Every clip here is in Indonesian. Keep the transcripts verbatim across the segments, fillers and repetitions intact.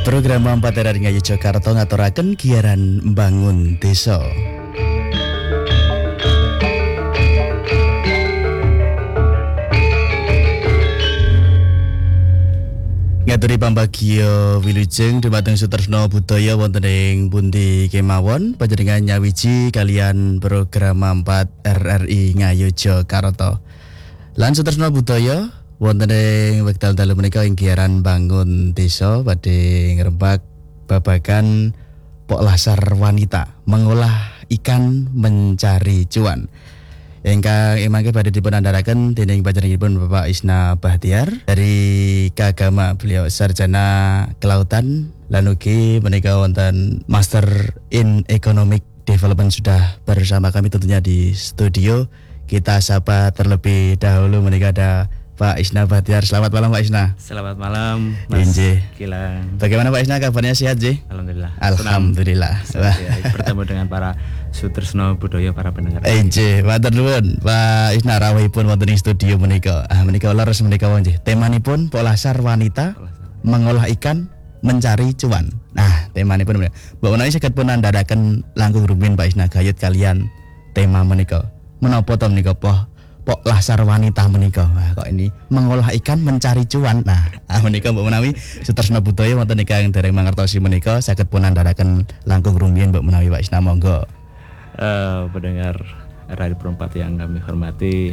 Program empat R R I Ngayogyakarta ngaturaken giaran mbangun desa. Ngaturi pambagio wilujeng dhumateng Sutresna Budaya wonten ing pundi kemawon panjenengan nyawiji kalian program empat R R I Ngayogyakarta. Lan Sutresna Budaya wonten ing wekdal dalu menika ing giaran bangun desa badhe ngrembak babagan Pok Lasar wanita mengolah ikan mencari cuan. Ingkang emangke badhe dipun andharaken dening panjenenganipun Bapak Isna Bahtiar dari Kagama, beliau sarjana kelautan lan ugi menika wonten Master in Economic Development sudah bersama kami tentunya di studio. Kita sapa terlebih dahulu menika ada Pak Isna Bahtiar. Selamat malam Pak Isna. Selamat malam Mas Gilang. Bagaimana Pak Isna, kabarnya sehat Ji? Alhamdulillah. Alhamdulillah. Ya, bertemu dengan para Sutresna Budaya, para pendengar. Enje, matur nuwun Pak Isna rawuhipun wonten ing studio menika. Ah menika leres menika wong nggih. Temanipun Pok Lasar wanita mengolah ikan mencari cuan. Nah, temanipun menika. Mbok menawi saged pun andharaken langkung rumiyin Pak Isna gayut kalian tema menika. Menapa to menika Pok Pok Lasar wanita menika. Wah, kok ini mengolah ikan mencari cuan. Nah, ah menika mbok menawi Sutresna Budaya wonten ingkang dereng mangertosi menika saged pun andharaken langkung rumiyin mbok menawi Pak Isna monggo. Uh, pendengar Radio Perempat yang kami hormati,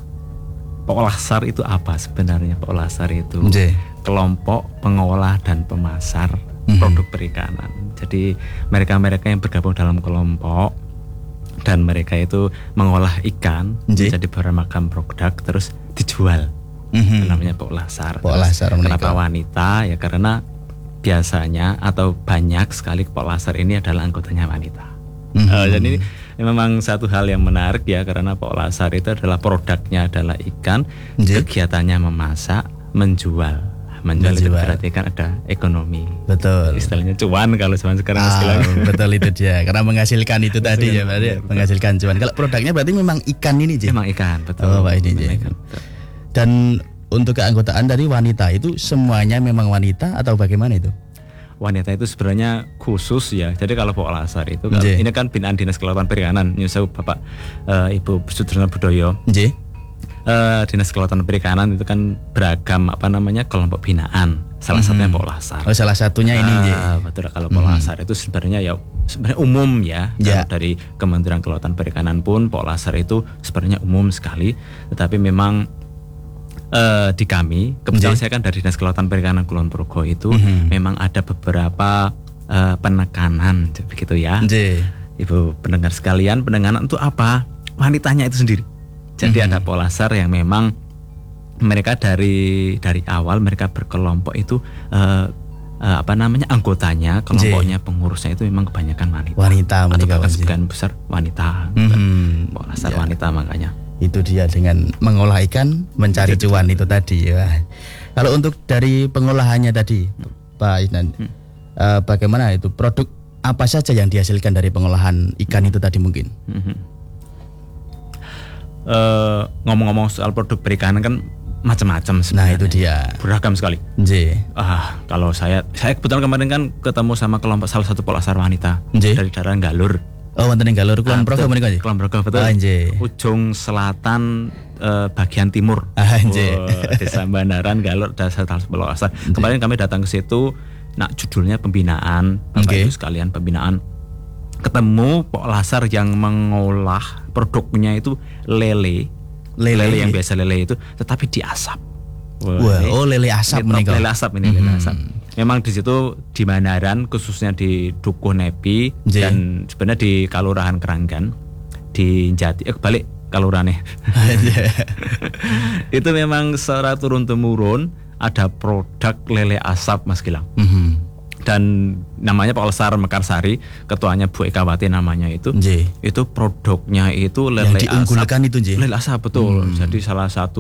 Pok Lasar itu apa sebenarnya? Pok Lasar itu Nje. kelompok pengolah dan pemasar mm-hmm. produk perikanan. Jadi mereka-mereka yang bergabung dalam kelompok dan mereka itu mengolah ikan Nje. jadi bermacam produk terus dijual. Mm-hmm. Namanya Pok Lasar. Pok Lasar kenapa wanita? Ya karena biasanya atau banyak sekali Pok Lasar ini adalah anggotanya wanita. Mm-hmm. Uh, jadi ini memang satu hal yang menarik ya, karena Pok Lasar itu adalah produknya adalah ikan, Nje. kegiatannya memasak, menjual. Menjual, menjual itu berarti kan ada ekonomi. Betul. Istilahnya cuan kalau zaman sekarang. Ah, betul itu dia. Karena menghasilkan itu tadi ya, berarti ya, menghasilkan cuan. Kalau produknya berarti memang ikan ini, Ji. Memang ikan, betul. Oh, Pak ini, Ji. Dan untuk keanggotaan dari wanita itu semuanya memang wanita atau bagaimana itu? Wanita itu sebenarnya khusus ya. Jadi kalau Pok Lasar itu kalau ini kan binaan Dinas Kelautan Perikanan, nyusul Bapak uh, Ibu Sutresna Budaya. Nggih. Uh, Dinas Kelautan Perikanan itu kan beragam apa namanya kelompok binaan. Salah mm-hmm. satunya Pok Lasar. Oh, salah satunya ini, Nggih. Uh, betul. Kalau Pok mm-hmm. Lasar itu sebenarnya ya sebenarnya umum ya. Yeah. Kalau dari Kementerian Kelautan Perikanan pun Pok Lasar itu sebenarnya umum sekali, tetapi memang Uh, di kami, kebetulan saya kan dari Dinas Kelautan Perikanan Kulon Progo itu mm-hmm. memang ada beberapa uh, penekanan begitu ya. Nje. Ibu pendengar sekalian, penekanan itu apa? Wanitanya itu sendiri. Jadi mm-hmm. ada Pok Lasar yang memang mereka dari dari awal mereka berkelompok itu uh, uh, apa namanya anggotanya, kelompoknya, Nje. pengurusnya itu memang kebanyakan wanita. Wanita, atau bahkan sebagian besar wanita. Mm-hmm. Pok Lasar ya. Wanita makanya. Itu dia dengan mengolah ikan mencari cuan itu tadi ya. Kalau untuk dari pengolahannya tadi Pak Isnan, hmm. uh, bagaimana itu produk apa saja yang dihasilkan dari pengolahan ikan itu tadi mungkin? Hmm. Uh, ngomong-ngomong soal produk perikanan kan macam-macam sebenarnya. Nah itu dia beragam sekali. Nje. Ah kalau saya saya kebetulan kemarin kan ketemu sama kelompok salah satu Pok Lasar wanita Nje. dari daerah Galur. Oh, wonten ing Galur Kulon Progo menika nggih. Kulon Progo betul. Ah, nggih. Ujung selatan uh, bagian timur. Ah, nggih. Oh, Desa Bandaran Galur Desa Pok Lasar. Kemarin kami datang ke situ, nah judulnya pembinaan, Bapak okay. Ibu sekalian pembinaan. Ketemu Pok Lasar yang mengolah produknya itu lele. Lele, lele yang biasa lele itu tetapi diasap. Wah, Wah oh lele asap menika. Lele asap ini, hmm. lele asap. Memang di situ di Bandaran khususnya di Dukuh Nepi J. dan sebenarnya di Kalurahan Keranggan di Jati eh balik Kalurane. Itu memang secara turun temurun ada produk lele asap Mas Gilang. Mm-hmm. Dan namanya Pok Lasar Mekarsari, ketuanya Bu Ekawati namanya itu. J. Itu produknya itu lele yang diunggulkan asap. Itu J. Lele asap betul. Hmm. Jadi salah satu